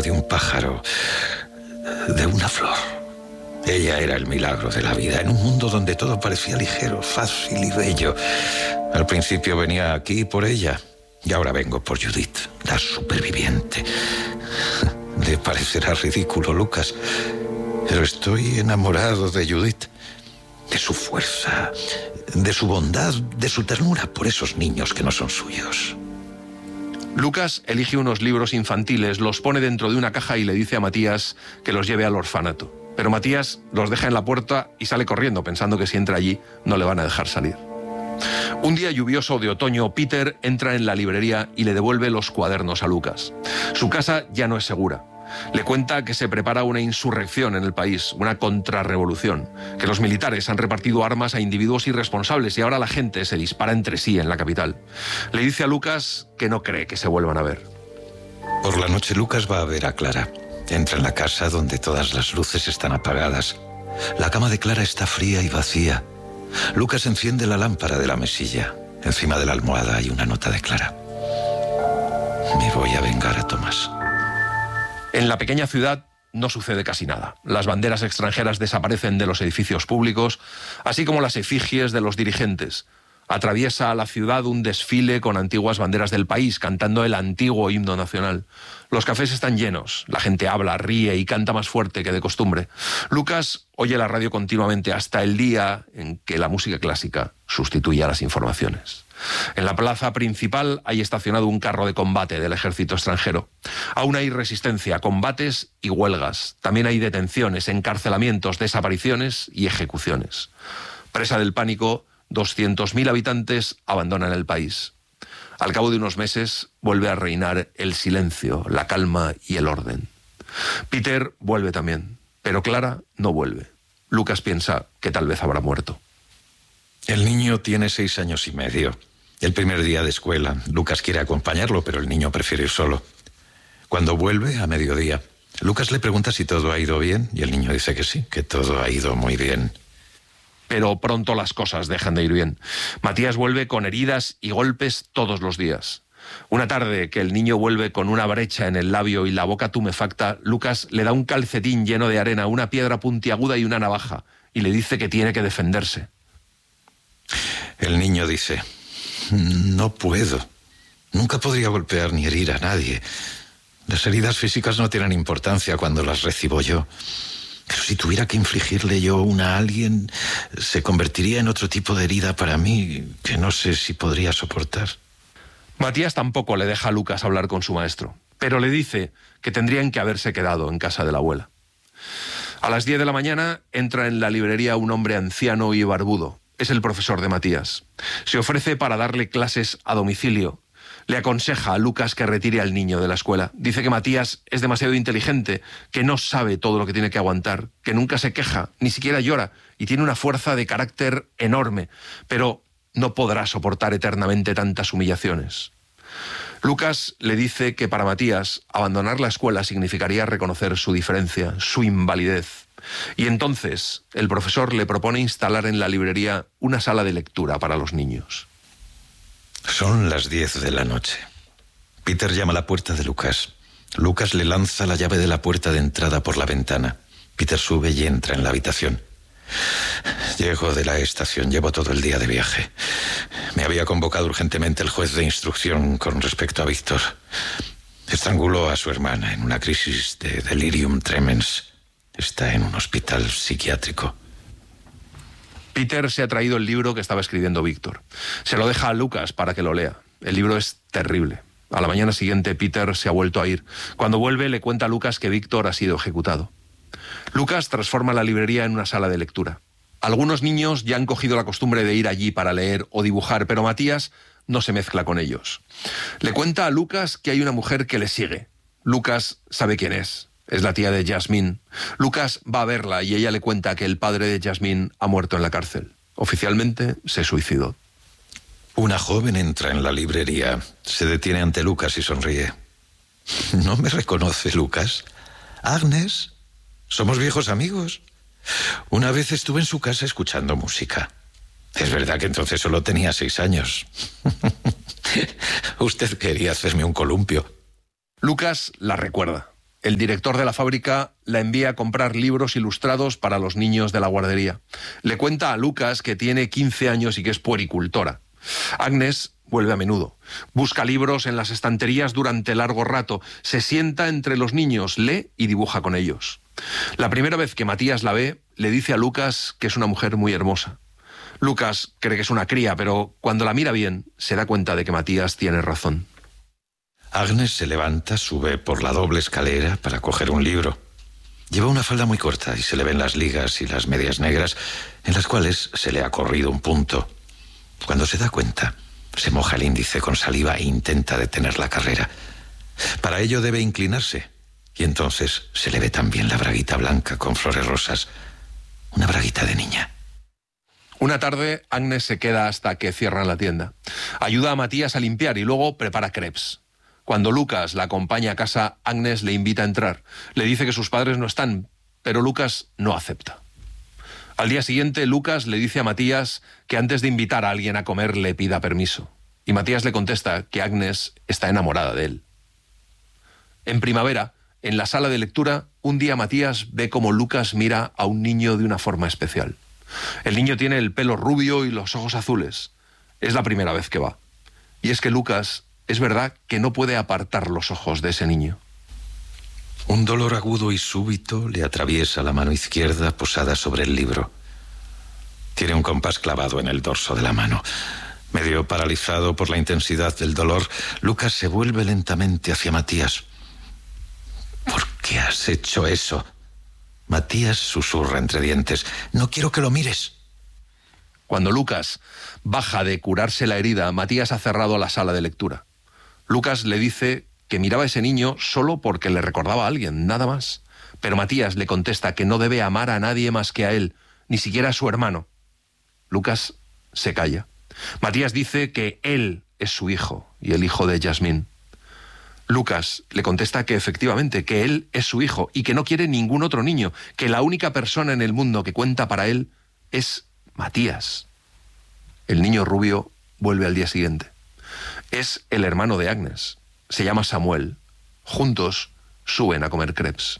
de un pájaro, de una flor. Ella era el milagro de la vida, en un mundo donde todo parecía ligero, fácil y bello. Al principio venía aquí por ella, y ahora vengo por Judith, la superviviente. Le parecerá ridículo, Lucas, pero estoy enamorado de Judith, de su fuerza, de su bondad, de su ternura por esos niños que no son suyos. Lucas elige unos libros infantiles, los pone dentro de una caja y le dice a Matías que los lleve al orfanato. Pero Matías los deja en la puerta y sale corriendo, pensando que si entra allí no le van a dejar salir. Un día lluvioso de otoño, Peter entra en la librería y le devuelve los cuadernos a Lucas. Su casa ya no es segura. Le cuenta que se prepara una insurrección en el país, una contrarrevolución, que los militares han repartido armas a individuos irresponsables y ahora la gente se dispara entre sí en la capital. Le dice a Lucas que no cree que se vuelvan a ver. Por la noche Lucas va a ver a Clara. Entra en la casa donde todas las luces están apagadas. La cama de Clara está fría y vacía. Lucas enciende la lámpara de la mesilla. Encima de la almohada hay una nota de Clara. Me voy a vengar a Tomás. En la pequeña ciudad no sucede casi nada. Las banderas extranjeras desaparecen de los edificios públicos, así como las efigies de los dirigentes. Atraviesa la ciudad un desfile con antiguas banderas del país, cantando el antiguo himno nacional. Los cafés están llenos, la gente habla, ríe y canta más fuerte que de costumbre. Lucas oye la radio continuamente hasta el día en que la música clásica sustituye a las informaciones. En la plaza principal hay estacionado un carro de combate del ejército extranjero. Aún hay resistencia, combates y huelgas. También hay detenciones, encarcelamientos, desapariciones y ejecuciones. Presa del pánico, 200.000 habitantes abandonan el país. Al cabo de unos meses vuelve a reinar el silencio, la calma y el orden. Peter vuelve también, pero Clara no vuelve. Lucas piensa que tal vez habrá muerto. El niño tiene 6 años y medio. El primer día de escuela, Lucas quiere acompañarlo, pero el niño prefiere ir solo. Cuando vuelve, a mediodía, Lucas le pregunta si todo ha ido bien y el niño dice que sí, que todo ha ido muy bien. Pero pronto las cosas dejan de ir bien. Matías vuelve con heridas y golpes todos los días. Una tarde que el niño vuelve con una brecha en el labio y la boca tumefacta, Lucas le da un calcetín lleno de arena, una piedra puntiaguda y una navaja, y le dice que tiene que defenderse. El niño dice: no puedo. Nunca podría golpear ni herir a nadie. Las heridas físicas no tienen importancia cuando las recibo yo. Pero si tuviera que infligirle yo una a alguien, se convertiría en otro tipo de herida para mí que no sé si podría soportar. Matías tampoco le deja a Lucas hablar con su maestro, pero le dice que tendrían que haberse quedado en casa de la abuela. A las 10 de la mañana entra en la librería un hombre anciano y barbudo. Es el profesor de Matías. Se ofrece para darle clases a domicilio. Le aconseja a Lucas que retire al niño de la escuela. Dice que Matías es demasiado inteligente, que no sabe todo lo que tiene que aguantar, que nunca se queja, ni siquiera llora, y tiene una fuerza de carácter enorme, pero no podrá soportar eternamente tantas humillaciones. Lucas le dice que para Matías abandonar la escuela significaría reconocer su diferencia, su invalidez. Y entonces el profesor le propone instalar en la librería una sala de lectura para los niños. Son las 10 de la noche. Peter llama a la puerta de Lucas. Lucas le lanza la llave de la puerta de entrada por la ventana. Peter sube y entra en la habitación. Llego de la estación, llevo todo el día de viaje. Me había convocado urgentemente el juez de instrucción con respecto a Víctor. Estranguló a su hermana en una crisis de delirium tremens. Está en un hospital psiquiátrico. Peter se ha traído el libro que estaba escribiendo Víctor. Se lo deja a Lucas para que lo lea. El libro es terrible. A la mañana siguiente Peter se ha vuelto a ir. Cuando vuelve le cuenta a Lucas que Víctor ha sido ejecutado. Lucas transforma la librería en una sala de lectura. Algunos niños ya han cogido la costumbre de ir allí para leer o dibujar, pero Matías no se mezcla con ellos. Le cuenta a Lucas que hay una mujer que le sigue. Lucas sabe quién es. Es la tía de Jasmine. Lucas va a verla y ella le cuenta que el padre de Jasmine ha muerto en la cárcel. Oficialmente se suicidó. Una joven entra en la librería, se detiene ante Lucas y sonríe. ¿No me reconoce, Lucas? ¿Agnes? ¿Somos viejos amigos? Una vez estuve en su casa escuchando música. Es verdad que entonces solo tenía 6 años. Usted quería hacerme un columpio. Lucas la recuerda. El director de la fábrica la envía a comprar libros ilustrados para los niños de la guardería. Le cuenta a Lucas que tiene 15 años y que es puericultora. Agnes vuelve a menudo. Busca libros en las estanterías durante largo rato. Se sienta entre los niños, lee y dibuja con ellos. La primera vez que Matías la ve, le dice a Lucas que es una mujer muy hermosa. Lucas cree que es una cría, pero cuando la mira bien, se da cuenta de que Matías tiene razón. Agnes se levanta, sube por la doble escalera para coger un libro. Lleva una falda muy corta y se le ven las ligas y las medias negras, en las cuales se le ha corrido un punto. Cuando se da cuenta, se moja el índice con saliva e intenta detener la carrera. Para ello debe inclinarse, y entonces se le ve también la braguita blanca con flores rosas, una braguita de niña. Una tarde, Agnes se queda hasta que cierran la tienda. Ayuda a Matías a limpiar y luego prepara crepes. Cuando Lucas la acompaña a casa, Agnes le invita a entrar. Le dice que sus padres no están, pero Lucas no acepta. Al día siguiente, Lucas le dice a Matías que antes de invitar a alguien a comer le pida permiso. Y Matías le contesta que Agnes está enamorada de él. En primavera, en la sala de lectura, un día Matías ve cómo Lucas mira a un niño de una forma especial. El niño tiene el pelo rubio y los ojos azules. Es la primera vez que va. Y es que Lucas, es verdad que no puede apartar los ojos de ese niño. Un dolor agudo y súbito le atraviesa la mano izquierda posada sobre el libro. Tiene un compás clavado en el dorso de la mano. Medio paralizado por la intensidad del dolor, Lucas se vuelve lentamente hacia Matías. ¿Por qué has hecho eso? Matías susurra entre dientes. No quiero que lo mires. Cuando Lucas baja de curarse la herida, Matías ha cerrado la sala de lectura. Lucas le dice que miraba a ese niño solo porque le recordaba a alguien, nada más. Pero Matías le contesta que no debe amar a nadie más que a él, ni siquiera a su hermano. Lucas se calla. Matías dice que él es su hijo y el hijo de Yasmín. Lucas le contesta que efectivamente, que él es su hijo y que no quiere ningún otro niño, que la única persona en el mundo que cuenta para él es Matías. El niño rubio vuelve al día siguiente. Es el hermano de Agnes. Se llama Samuel. Juntos suben a comer crepes.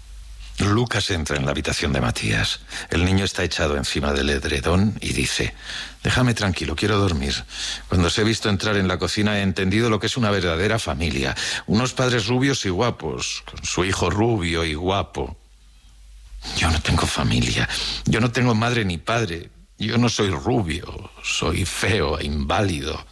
Lucas entra en la habitación de Matías. El niño está echado encima del edredón y dice: déjame tranquilo, quiero dormir. Cuando os he visto entrar en la cocina he entendido lo que es una verdadera familia. Unos padres rubios y guapos, con su hijo rubio y guapo. Yo no tengo familia. Yo no tengo madre ni padre. Yo no soy rubio, soy feo e inválido.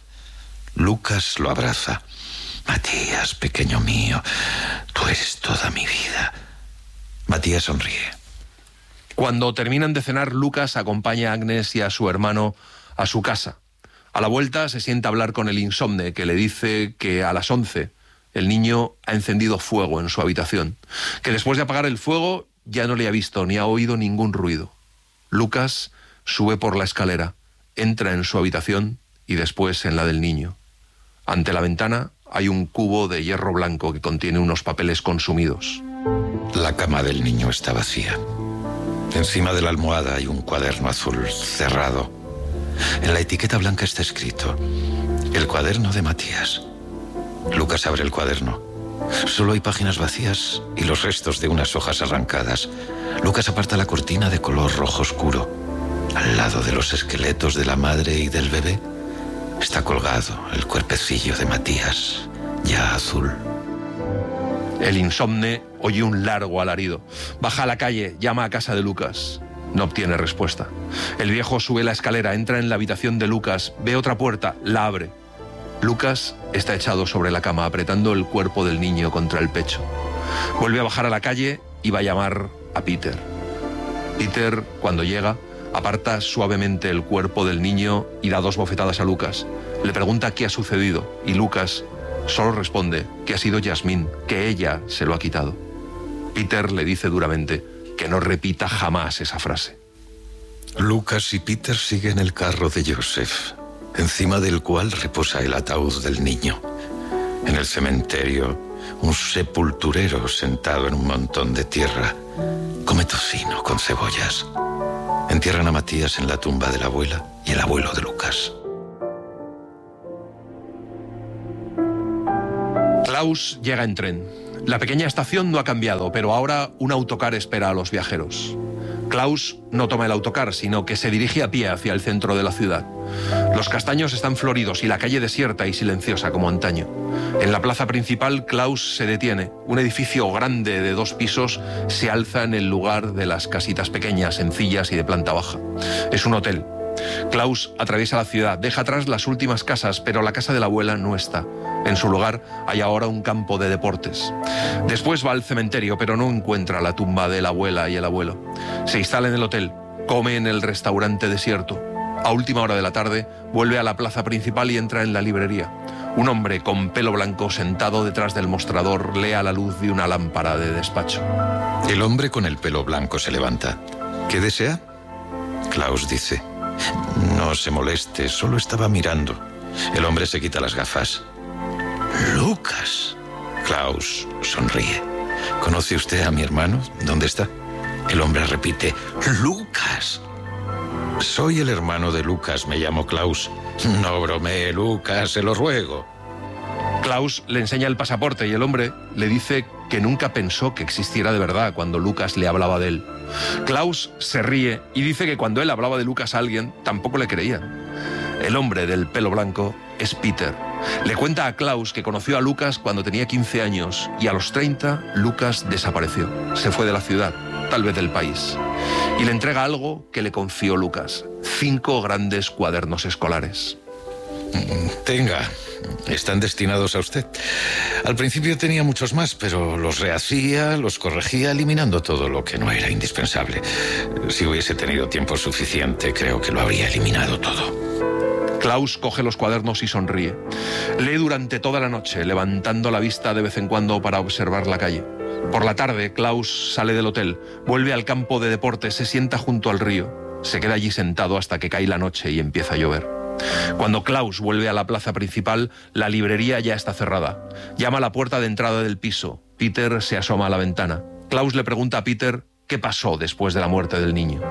Lucas lo abraza. Matías, pequeño mío, tú eres toda mi vida. Matías sonríe. Cuando terminan de cenar, Lucas acompaña a Agnes y a su hermano a su casa. A la vuelta se sienta a hablar con el insomne, que le dice que a las 11 el niño ha encendido fuego en su habitación, que después de apagar el fuego ya no le ha visto ni ha oído ningún ruido. Lucas sube por la escalera, entra en su habitación y después en la del niño. Ante la ventana hay un cubo de hierro blanco que contiene unos papeles consumidos. La cama del niño está vacía. Encima de la almohada hay un cuaderno azul cerrado. En la etiqueta blanca está escrito: el cuaderno de Matías. Lucas abre el cuaderno. Solo hay páginas vacías y los restos de unas hojas arrancadas. Lucas aparta la cortina de color rojo oscuro. Al lado de los esqueletos de la madre y del bebé está colgado el cuerpecillo de Matías, ya azul. El insomne oye un largo alarido. Baja a la calle, llama a casa de Lucas. No obtiene respuesta. El viejo sube la escalera, entra en la habitación de Lucas, ve otra puerta, la abre. Lucas está echado sobre la cama, apretando el cuerpo del niño contra el pecho. Vuelve a bajar a la calle y va a llamar a Peter. Peter, cuando llega, aparta suavemente el cuerpo del niño y da 2 bofetadas a Lucas. Le pregunta qué ha sucedido y Lucas solo responde que ha sido Yasmín, que ella se lo ha quitado. Peter le dice duramente que no repita jamás esa frase. Lucas y Peter siguen el carro de Joseph, encima del cual reposa el ataúd del niño. En el cementerio, un sepulturero sentado en un montón de tierra come tocino con cebollas. Entierran a Matías en la tumba de la abuela y el abuelo de Lucas. Klaus llega en tren. La pequeña estación no ha cambiado, pero ahora un autocar espera a los viajeros. Klaus no toma el autocar, sino que se dirige a pie hacia el centro de la ciudad. Los castaños están floridos y la calle desierta y silenciosa como antaño. En la plaza principal, Klaus se detiene. Un edificio grande de 2 pisos se alza en el lugar de las casitas pequeñas, sencillas y de planta baja. Es un hotel. Klaus atraviesa la ciudad, deja atrás las últimas casas, pero la casa de la abuela no está. En su lugar hay ahora un campo de deportes. Después va al cementerio, pero no encuentra la tumba de la abuela y el abuelo. Se instala en el hotel, come en el restaurante desierto. A última hora de la tarde, vuelve a la plaza principal y entra en la librería. Un hombre con pelo blanco sentado detrás del mostrador lee a la luz de una lámpara de despacho. El hombre con el pelo blanco se levanta. ¿Qué desea? Klaus dice: no se moleste, solo estaba mirando. El hombre se quita las gafas. Lucas. Klaus sonríe. ¿Conoce usted a mi hermano? ¿Dónde está? El hombre repite: Lucas. Soy el hermano de Lucas, me llamo Klaus. No bromee, Lucas, se lo ruego. Klaus le enseña el pasaporte y el hombre le dice que nunca pensó que existiera de verdad cuando Lucas le hablaba de él. Klaus se ríe y dice que cuando él hablaba de Lucas a alguien, tampoco le creían. El hombre del pelo blanco es Peter. Le cuenta a Klaus que conoció a Lucas cuando tenía 15 años y a los 30 Lucas desapareció. Se fue de la ciudad, tal vez del país. Y le entrega algo que le confió Lucas: 5 grandes cuadernos escolares. Tenga, están destinados a usted. Al principio tenía muchos más, pero los rehacía, los corregía, eliminando todo lo que no era indispensable. Si hubiese tenido tiempo suficiente, creo que lo habría eliminado todo. Klaus coge los cuadernos y sonríe. Lee durante toda la noche, levantando la vista de vez en cuando para observar la calle. Por la tarde, Klaus sale del hotel, vuelve al campo de deportes, se sienta junto al río. Se queda allí sentado hasta que cae la noche y empieza a llover. Cuando Klaus vuelve a la plaza principal, la librería ya está cerrada. Llama a la puerta de entrada del piso. Peter se asoma a la ventana. Klaus le pregunta a Peter qué pasó después de la muerte del niño.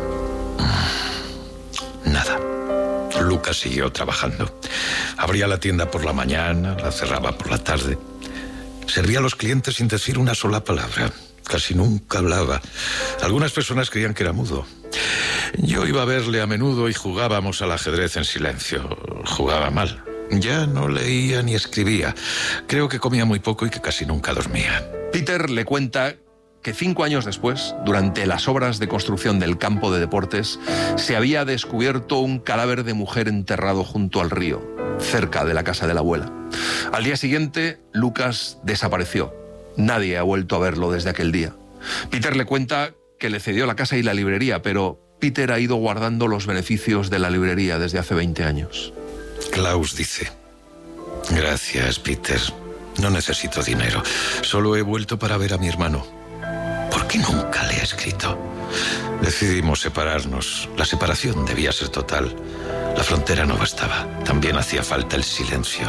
Nada. Lucas siguió trabajando. Abría la tienda por la mañana, la cerraba por la tarde. Servía a los clientes sin decir una sola palabra. Casi nunca hablaba. Algunas personas creían que era mudo. Yo iba a verle a menudo y jugábamos al ajedrez en silencio. Jugaba mal. Ya no leía ni escribía. Creo que comía muy poco y que casi nunca dormía. Peter le cuenta que 5 años después, durante las obras de construcción del campo de deportes, se había descubierto un cadáver de mujer enterrado junto al río, cerca de la casa de la abuela. Al día siguiente, Lucas desapareció. Nadie ha vuelto a verlo desde aquel día. Peter le cuenta que le cedió la casa y la librería, pero Peter ha ido guardando los beneficios de la librería desde hace 20 años. Klaus dice: gracias, Peter. No necesito dinero. Solo he vuelto para ver a mi hermano. ¿Por qué nunca le he escrito? Decidimos separarnos. La separación debía ser total. La frontera no bastaba. También hacía falta el silencio.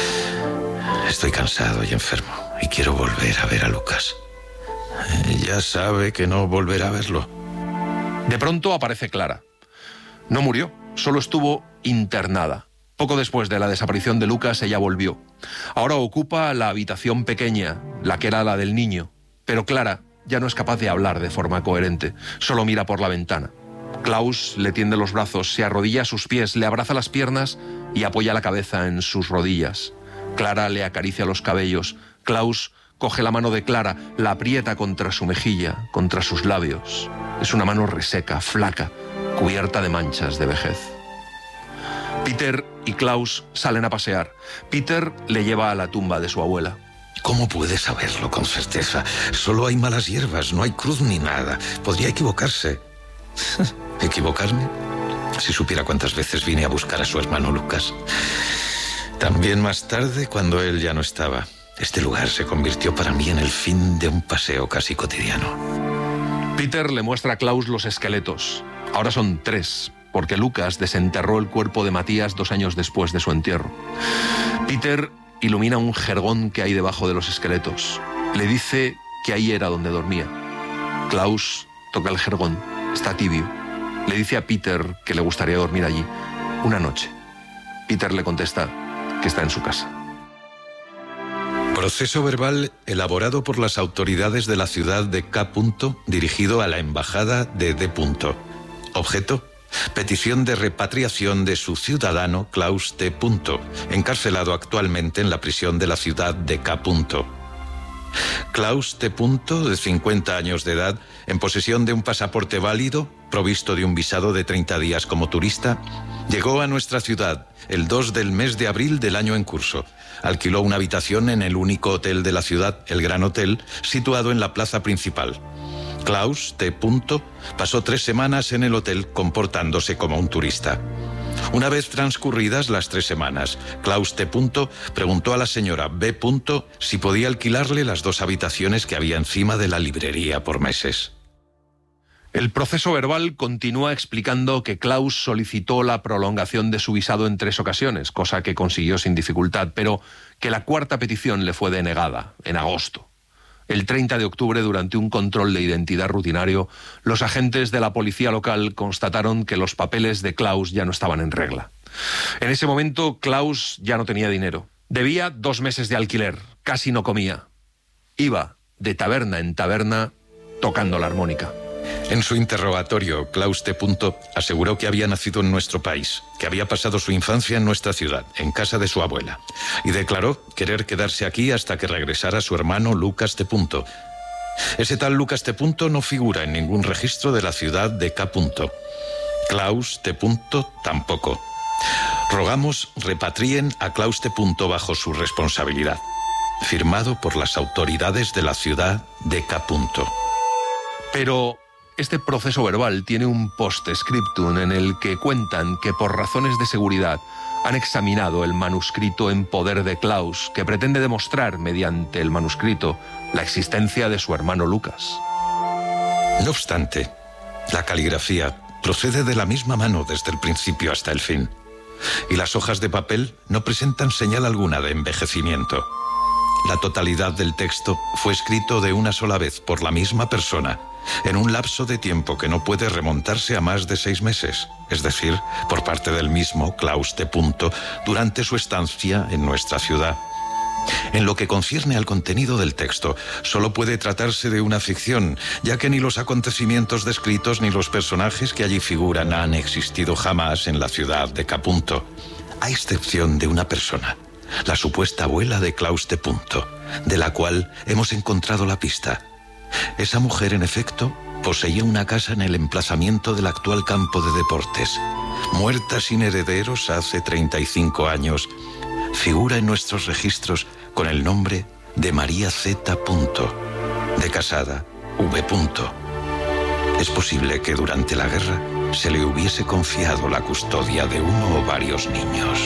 Estoy cansado y enfermo y quiero volver a ver a Lucas. Ya sabe que no volverá a verlo. De pronto aparece Clara. No murió, solo estuvo internada. Poco después de la desaparición de Lucas, ella volvió. Ahora ocupa la habitación pequeña, la que era la del niño. Pero Clara ya no es capaz de hablar de forma coherente, solo mira por la ventana. Klaus le tiende los brazos, se arrodilla a sus pies, le abraza las piernas y apoya la cabeza en sus rodillas. Clara le acaricia los cabellos. Klaus coge la mano de Clara, la aprieta contra su mejilla, contra sus labios. Es una mano reseca, flaca, cubierta de manchas de vejez. Peter y Klaus salen a pasear. Peter le lleva a la tumba de su abuela. ¿Cómo puede saberlo con certeza? Solo hay malas hierbas, no hay cruz ni nada. Podría equivocarse. ¿Equivocarme? Si supiera cuántas veces vine a buscar a su hermano Lucas. También más tarde, cuando él ya no estaba. Este lugar se convirtió para mí en el fin de un paseo casi cotidiano. Peter le muestra a Klaus los esqueletos. Ahora son 3, porque Lucas desenterró el cuerpo de Matías 2 años después de su entierro. Peter ilumina un jergón que hay debajo de los esqueletos. Le dice que ahí era donde dormía. Klaus toca el jergón, está tibio. Le dice a Peter que le gustaría dormir allí una noche. Peter le contesta que está en su casa. Proceso verbal elaborado por las autoridades de la ciudad de K. dirigido a la embajada de D. Objeto: petición de repatriación de su ciudadano Klaus T. encarcelado actualmente en la prisión de la ciudad de K. Klaus T. de 50 años de edad, en posesión de un pasaporte válido, provisto de un visado de 30 días como turista, llegó a nuestra ciudad el 2 del mes de abril del año en curso. Alquiló una habitación en el único hotel de la ciudad, el Gran Hotel, situado en la plaza principal. Klaus T. pasó 3 semanas en el hotel comportándose como un turista. Una vez transcurridas las 3 semanas, Klaus T. preguntó a la señora B. si podía alquilarle las 2 habitaciones que había encima de la librería por meses. El proceso verbal continúa explicando que Klaus solicitó la prolongación de su visado en 3 ocasiones, cosa que consiguió sin dificultad, pero que la 4ª petición le fue denegada, en agosto. El 30 de octubre, durante un control de identidad rutinario, los agentes de la policía local constataron que los papeles de Klaus ya no estaban en regla. En ese momento, Klaus ya no tenía dinero. Debía 2 meses de alquiler, casi no comía. Iba de taberna en taberna tocando la armónica. En su interrogatorio, Klaus T. aseguró que había nacido en nuestro país, que había pasado su infancia en nuestra ciudad, en casa de su abuela, y declaró querer quedarse aquí hasta que regresara su hermano Lucas T. Ese tal Lucas T. no figura en ningún registro de la ciudad de K. Klaus T. tampoco. Rogamos repatrien a Klaus T. bajo su responsabilidad. Firmado por las autoridades de la ciudad de K. Pero este proceso verbal tiene un post-scriptum en el que cuentan que por razones de seguridad han examinado el manuscrito en poder de Klaus, que pretende demostrar mediante el manuscrito la existencia de su hermano Lucas. No obstante, la caligrafía procede de la misma mano desde el principio hasta el fin, y las hojas de papel no presentan señal alguna de envejecimiento. La totalidad del texto fue escrito de una sola vez por la misma persona, en un lapso de tiempo que no puede remontarse a más de 6 meses, es decir, por parte del mismo Klaus T. durante su estancia en nuestra ciudad. En lo que concierne al contenido del texto, solo puede tratarse de una ficción, ya que ni los acontecimientos descritos ni los personajes que allí figuran han existido jamás en la ciudad de K. A excepción de una persona, la supuesta abuela de Klaus T. de la cual hemos encontrado la pista. Esa mujer, en efecto, poseía una casa en el emplazamiento del actual campo de deportes. Muerta sin herederos hace 35 años, figura en nuestros registros con el nombre de María Z. De casada, V. Es posible que durante la guerra se le hubiese confiado la custodia de uno o varios niños.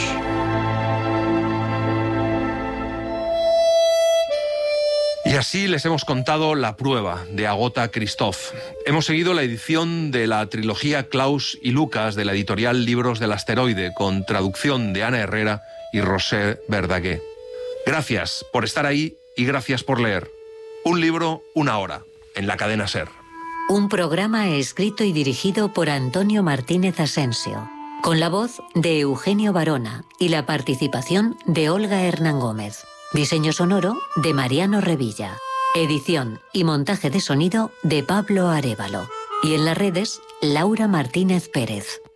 Y así les hemos contado La prueba, de Agota Christoph. Hemos seguido la edición de la trilogía Klaus y Lucas de la editorial Libros del Asteroide, con traducción de Ana Herrera y Rosé Verdaguer. Gracias por estar ahí y gracias por leer. Un libro, una hora, en la cadena SER. Un programa escrito y dirigido por Antonio Martínez Asensio, con la voz de Eugenio Barona y la participación de Olga Hernán Gómez. Diseño sonoro de Mariano Revilla. Edición y montaje de sonido de Pablo Arévalo. Y en las redes, Laura Martínez Pérez.